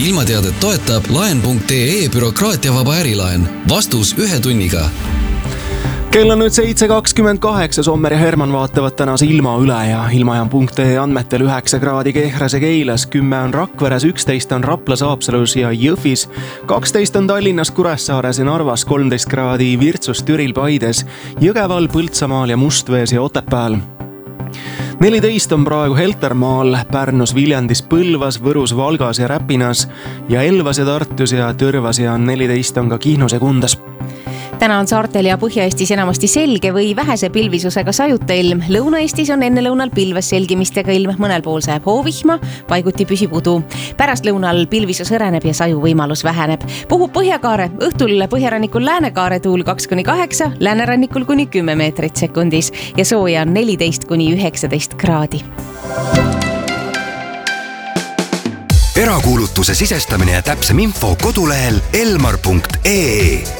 ilmateadet toetab laen.ee bürokraatiavaba ärilaen. Vastus 1 tunniga. Kell on nüüd 7.28, Sommer ja Herman vaatavad tänase ilma üle ja ilmajam.ee andmetel 9 kraadi Kehras ja Keilas, 10 on Rakveres, 11 on Raplas, Haapsalus ja Jõhvis, 12 on Tallinnas, Kuressaares ja Narvas, 13 kraadi Virtsus, Türil, Paides, Jõgeval, Põltsamaal ja Mustvees ja Otepääl. 14 on praegu Heltermaal, Pärnus, Viljandis, Põlvas, Võrus, Valgas ja Räpinas ja Elvas ja Tartus ja Tõrvas ja 14 on ka Kihnus ja Kundas. Täna on saartel ja Põhja-Eestis enamasti selge või vähese pilvisusega sajuta ilm. Lõuna-Eestis on enne lõunal pilves selgimistega ilm, mõnel pool sajab hoovihma, paiguti püsib udu. Pärast lõunal pilvisus hõreneb ja saju võimalus väheneb. Puhub Põhjakaare, õhtul põhjarannikul Läänekaare tuul 2-8, läänerannikul kuni 10 meetrit sekundis ja sooja on 14-19 kraadi. Erakuulutuse sisestamine ja täpsem info kodulehel elmar.ee.